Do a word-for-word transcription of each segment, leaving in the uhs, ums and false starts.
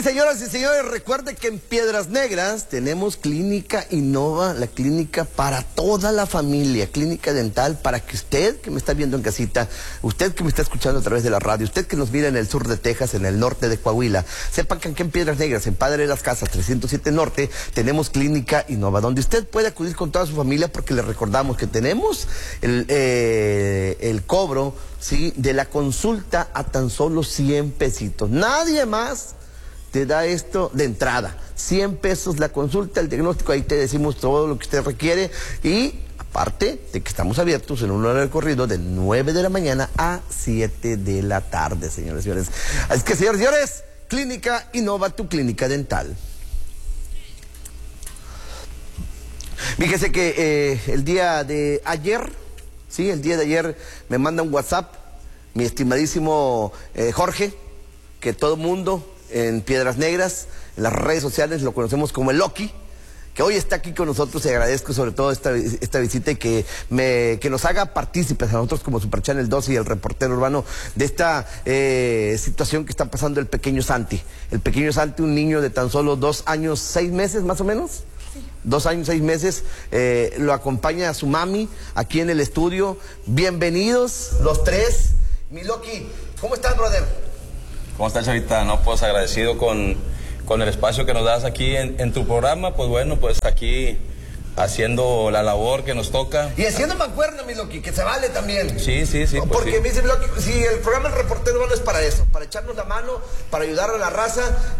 señoras y señores, recuerde que en Piedras Negras tenemos Clínica Innova, la clínica para toda la familia, clínica dental para que usted que me está viendo en casita, usted que me está escuchando a través de la radio, usted que nos mira en el sur de Texas, en el norte de Coahuila, sepa que aquí en Piedras Negras, en Padre de las Casas trescientos siete Norte, tenemos Clínica Innova, donde usted puede acudir con toda su familia porque le recordamos que tenemos el, eh, el cobro, ¿sí?, de la consulta a tan solo cien pesitos. Nadie más te da esto de entrada. cien pesos la consulta, el diagnóstico, ahí te decimos todo lo que usted requiere y aparte de que estamos abiertos en un horario corrido de nueve de la mañana a siete de la tarde, señores y señores. Así que, señores y señores, Clínica Innova, tu clínica dental. Fíjese que eh, el día de ayer, sí, el día de ayer me manda un WhatsApp mi estimadísimo eh, Jorge, que todo mundo en Piedras Negras, en las redes sociales lo conocemos como el Loki, que hoy está aquí con nosotros y agradezco sobre todo esta, esta visita y que, me, que nos haga partícipes a nosotros como Super Channel dos y el reportero urbano de esta eh, situación que está pasando el pequeño Santi. El pequeño Santi, un niño de tan solo dos años, seis meses más o menos. Dos años, seis meses, eh, lo acompaña a su mami aquí en el estudio. Bienvenidos los tres. Mi Loki, ¿cómo estás, brother? ¿Cómo estás, Chavita? No, pues agradecido con, con el espacio que nos das aquí en, en tu programa. Pues bueno, pues aquí haciendo la labor que nos toca. Y haciendo mancuerna, mi Loki, que se vale también. Sí, sí, sí. Pues porque sí. me dice mi Loki, si el programa El Reportero Urbano es para eso, para echarnos la mano, para ayudar a la raza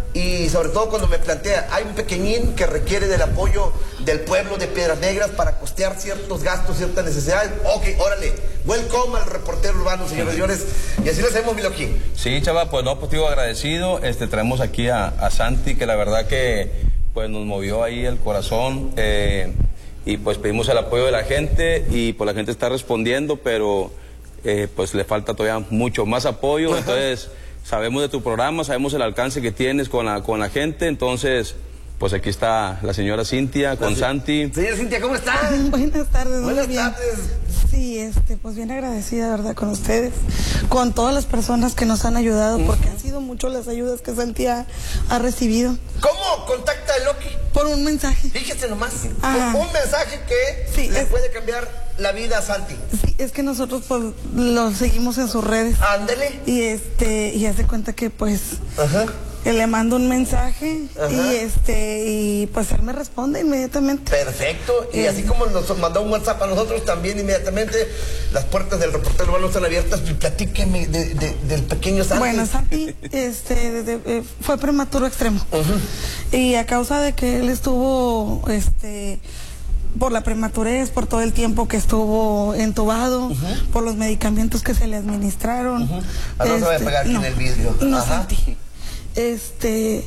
y sobre todo cuando me plantea, hay un pequeñín que requiere del apoyo del pueblo de Piedras Negras para costear ciertos gastos, ciertas necesidades. Ok, órale, welcome al Reportero Urbano, señores y señores. Y así lo hacemos, mi Loki. Sí, chava, pues no, pues digo agradecido. Este, traemos aquí a, a Santi, que la verdad que pues nos movió ahí el corazón. Eh, y pues pedimos el apoyo de la gente y pues la gente está respondiendo, pero eh, pues le falta todavía mucho más apoyo. Ajá. Entonces sabemos de tu programa, sabemos el alcance que tienes con la, con la gente, entonces pues aquí está la señora Cintia con Santi. Señora Cintia, ¿cómo está? Buenas tardes. Buenas muy bien. tardes. Sí, este, pues bien agradecida, ¿verdad?, con ustedes, con todas las personas que nos han ayudado, uh-huh. porque han sido muchas las ayudas que Santi ha, ha recibido. ¿Cómo contacta a Loki? Por un mensaje. Fíjese nomás, Ajá. por un mensaje que sí, le es, puede cambiar la vida a Santi. Sí, es que nosotros pues lo seguimos en sus redes. Ándele. Y este, y hace cuenta que pues... Ajá. Que le mando un mensaje. Ajá. y este y pues él me responde inmediatamente. Perfecto, y eh. así como nos mandó un WhatsApp a nosotros, también inmediatamente las puertas del Reportero Urbano están abiertas. Platíqueme de, de, del pequeño Santi. Bueno, Santi este, de, de, eh, fue prematuro extremo. Uh-huh. Y a causa de que él estuvo este por la prematurez, por todo el tiempo que estuvo entubado, uh-huh. por los medicamentos que se le administraron. Uh-huh. Ah, no este, se va a pegar aquí no, en el vidrio. No, Ajá. Santi. Este,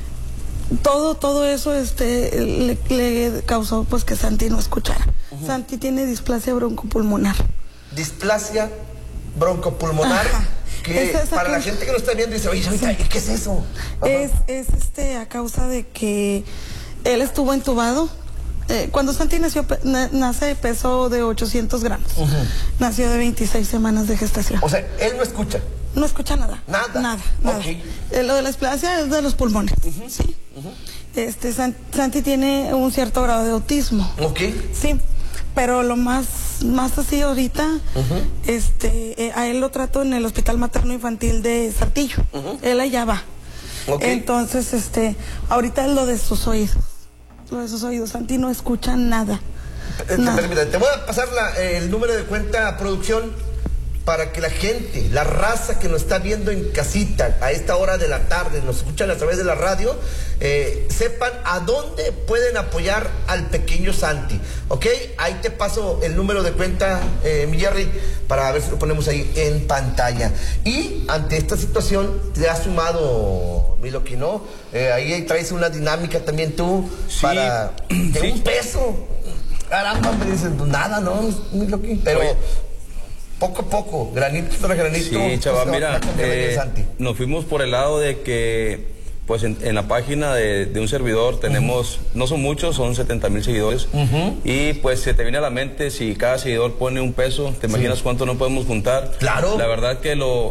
todo, todo eso este, le, le causó pues que Santi no escuchara. Uh-huh. Santi tiene displasia broncopulmonar. Displasia broncopulmonar. Ajá. Que es para la gente que no está viendo dice, oye, sí. ¿qué es eso? Es, es este a causa de que él estuvo entubado. Eh, cuando Santi nació, na, nace pesó de ochocientos gramos. Uh-huh. Nació de veintiséis semanas de gestación. O sea, él no escucha. No escucha nada. Nada. Nada, nada. Okay. Eh, lo de la displasia es de los pulmones. Uh-huh. Sí. Uh-huh. Este, San, Santi tiene un cierto grado de autismo. Ok. Sí. Pero lo más, más así ahorita, uh-huh. este, eh, a él lo trato en el Hospital Materno Infantil de Saltillo. Uh-huh. Él allá va. Okay. Entonces, este, ahorita es lo de sus oídos. Lo de sus oídos. Santi no escucha nada. Eh, nada. Permítame, te voy a pasar la, eh, el número de cuenta a producción para que la gente, la raza que nos está viendo en casita a esta hora de la tarde, nos escuchan a través de la radio, eh, sepan a dónde pueden apoyar al pequeño Santi. ¿Ok? Ahí te paso el número de cuenta, eh, mi Jerry, para ver si lo ponemos ahí en pantalla. Y ante esta situación te has sumado, mi Loki, ¿no? Eh, ahí traes una dinámica también tú, sí, para de sí. un peso. Caramba, me dicen, pues nada, ¿no? Mi Loki, pero... Oye. Poco a poco, granito tras granito. Sí, chaval, pues, mira, eh, nos fuimos por el lado de que, pues en, en la página de, de un servidor tenemos, uh-huh. no son muchos, son setenta mil seguidores. Uh-huh. Y pues se te viene a la mente, si cada seguidor pone un peso, ¿te imaginas sí. cuánto no podemos juntar? Claro. La verdad que lo,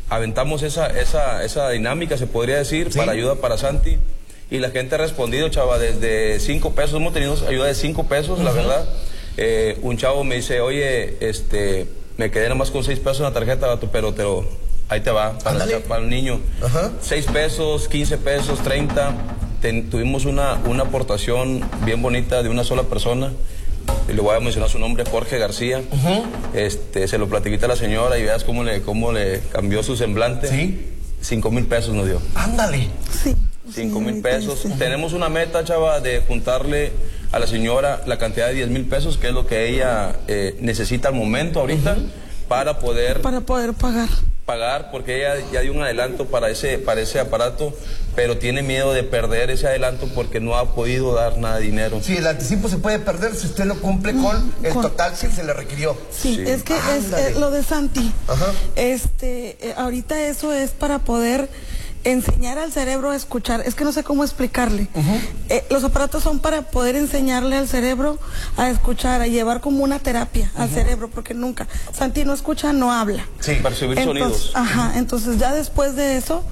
aventamos esa, esa, esa dinámica, se podría decir, ¿sí? Para ayuda para Santi. Y la gente ha respondido, chava, desde cinco pesos, hemos tenido ayuda de cinco pesos, uh-huh. La verdad. Eh, un chavo me dice, oye, este, me quedé nomás con seis pesos en la tarjeta, pero, pero ahí te va, para, el, para el niño. Uh-huh. seis pesos, quince pesos, treinta. Ten, tuvimos una, una aportación bien bonita de una sola persona. Y le voy a mencionar su nombre, Jorge García. Uh-huh. Este, se lo platiqué a la señora y veas cómo le, cómo le cambió su semblante. Sí. Cinco mil pesos nos dio. Ándale. Sí. Cinco mil pesos. Sí. Tenemos una meta, chava, de juntarle a la señora la cantidad de diez mil pesos, que es lo que ella eh, necesita al momento ahorita, uh-huh. para poder... Para poder pagar. Pagar, porque ella ya dio un adelanto para ese, para ese aparato, pero tiene miedo de perder ese adelanto porque no ha podido dar nada de dinero. Sí, el anticipo se puede perder si usted no cumple con el con, total que se le requirió. Sí, sí. Es que ah, es, es lo de Santi. Ajá. Este, eh, ahorita eso es para poder enseñar al cerebro a escuchar. Es que no sé cómo explicarle. Uh-huh. eh, los aparatos son para poder enseñarle al cerebro a escuchar, a llevar como una terapia uh-huh. al cerebro, porque nunca, Santi no escucha, no habla. Sí, percibir sonidos. Ajá, entonces ya después de eso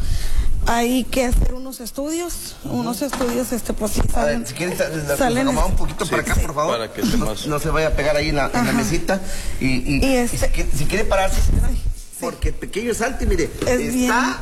hay que hacer unos estudios, uh-huh. unos estudios, este, pues sí, salen. A ver, si quieres, salen un poquito sí, para acá, sí. por favor. Para que no, más... no se vaya a pegar ahí en la, en la mesita. Y, y, y, este... y si, quiere, si quiere pararse, sí. Porque el pequeño Santi, mire, es está,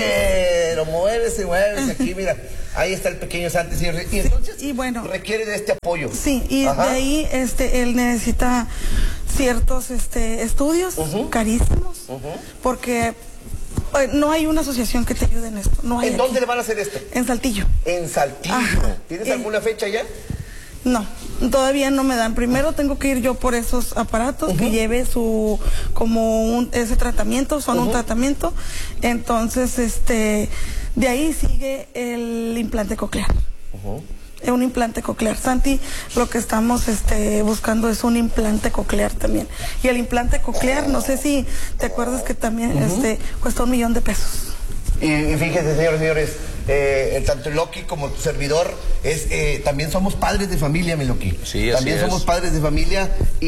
pero muévese, muévese aquí, mira, ahí está el pequeño Santi, sí, y entonces sí, y bueno, requiere de este apoyo. Sí, y Ajá. de ahí, este, él necesita ciertos, este, estudios uh-huh. carísimos, uh-huh. porque pues, no hay una asociación que te ayude en esto. No hay ¿En aquí. dónde le van a hacer esto? En Saltillo. En Saltillo. Ajá. ¿Tienes eh, alguna fecha ya? No, todavía no me dan. Primero tengo que ir yo por esos aparatos uh-huh. que lleve su, como un, ese tratamiento, son uh-huh. un tratamiento. Entonces, este, de ahí sigue el implante coclear. Uh-huh. Es un implante coclear. Santi, lo que estamos este, buscando es un implante coclear también. Y el implante coclear, no sé si te acuerdas que también uh-huh. este, cuesta un millón de pesos. Y, y fíjense, señores, señores, eh, tanto Loki como tu servidor, es, eh, también somos padres de familia, mi Loki. Sí, también así somos es. padres de familia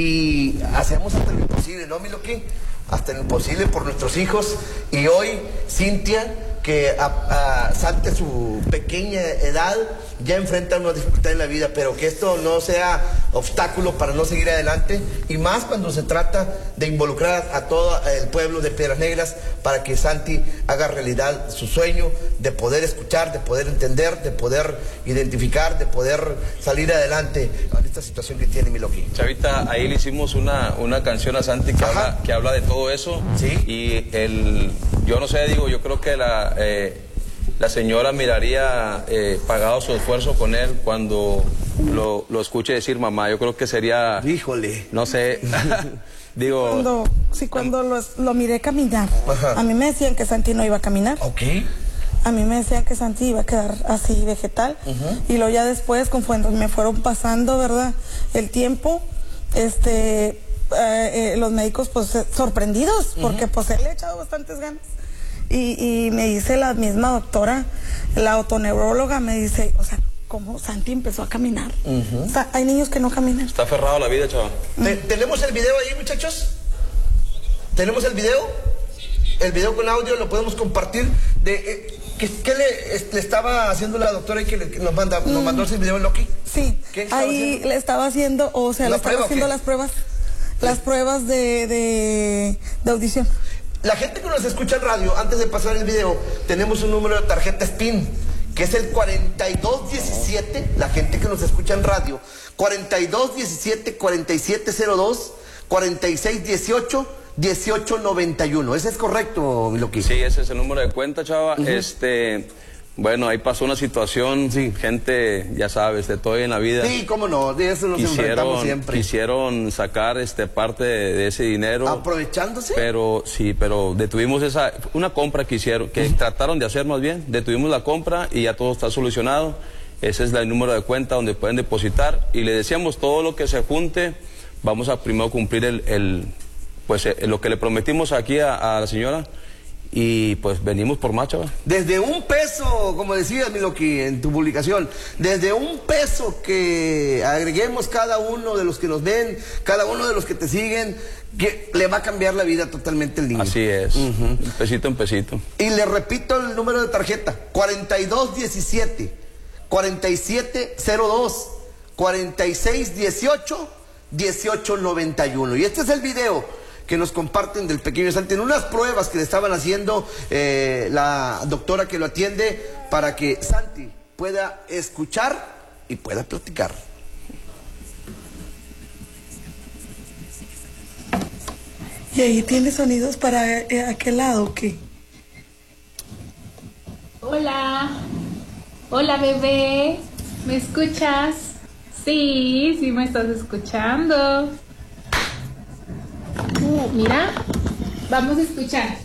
y hacemos hasta lo imposible, ¿no, mi Loki? Hasta lo imposible por nuestros hijos. Y hoy, Cintia, que a, a, ante su pequeña edad ya enfrenta una dificultad en la vida, pero que esto no sea obstáculo para no seguir adelante, y más cuando se trata de involucrar a todo el pueblo de Piedras Negras para que Santi haga realidad su sueño de poder escuchar, de poder entender, de poder identificar, de poder salir adelante en esta situación que tiene mi Loki. Chavita, ahí le hicimos una, una canción a Santi que habla, que habla de todo eso. ¿Sí? Y el, yo no sé, digo, yo creo que la... Eh, la señora miraría eh, pagado su esfuerzo con él cuando lo, lo escuche decir mamá. Yo creo que sería... Híjole. No sé. Digo... Cuando, sí, cuando lo, lo miré caminar, Ajá. a mí me decían que Santi no iba a caminar. Ok. A mí me decían que Santi iba a quedar así vegetal. Uh-huh. Y luego ya después, conforme me fueron pasando, ¿verdad?, el tiempo, este... Eh, eh, los médicos pues sorprendidos, uh-huh. porque pues él le ha echado bastantes ganas. Y, y me dice la misma doctora, la otoneuróloga, me dice, o sea, ¿cómo Santi empezó a caminar? Uh-huh. O sea, hay niños que no caminan. Está aferrado a la vida, chaval. ¿Te, ¿Tenemos el video ahí, muchachos? ¿Tenemos el video? El video con audio lo podemos compartir. De, eh, ¿Qué, qué le, es, le estaba haciendo la doctora y que, le, que nos, manda, mm. nos mandó ese video en Loki? Sí, ahí haciendo? le estaba haciendo, o sea, le estaba haciendo las pruebas, sí. las pruebas de, de, de audición. La gente que nos escucha en radio, antes de pasar el video, tenemos un número de tarjeta SPIN, que es el cuarenta y dos diecisiete, la gente que nos escucha en radio, cuarenta y dos diecisiete, cuarenta y siete cero dos, cuarenta y seis dieciocho, dieciocho noventa y uno. ¿Ese es correcto, mi Loki? Sí, ese es el número de cuenta, chava. Uh-huh. Este... Bueno, ahí pasó una situación, sí. gente, ya sabes, de todo en la vida. Sí, cómo no, de eso nos quisieron, enfrentamos siempre. Quisieron sacar este parte de, de ese dinero. ¿Aprovechándose? Pero, sí, pero detuvimos esa, una compra que hicieron, que uh-huh. trataron de hacer más bien. Detuvimos la compra y ya todo está solucionado. Ese es el número de cuenta donde pueden depositar. Y le decíamos, todo lo que se junte, vamos a primero cumplir el, el pues el, lo que le prometimos aquí a, a la señora. Y pues venimos por más, chaval. Desde un peso, como decías, mi Loki, en tu publicación, desde un peso que agreguemos cada uno de los que nos ven, cada uno de los que te siguen, que le va a cambiar la vida totalmente al niño. Así es, uh-huh. pesito en pesito. Y le repito el número de tarjeta, cuarenta y dos diecisiete, cuarenta y siete cero dos, cuarenta y seis dieciocho, dieciocho noventa y uno. Y este es el video que nos comparten del pequeño Santi en unas pruebas que le estaban haciendo eh, la doctora que lo atiende para que Santi pueda escuchar y pueda platicar. ¿Y ahí tiene sonidos para eh, aquel lado o qué? Hola, hola bebé, ¿me escuchas? Sí, sí me estás escuchando. Uh, mira, vamos a escuchar.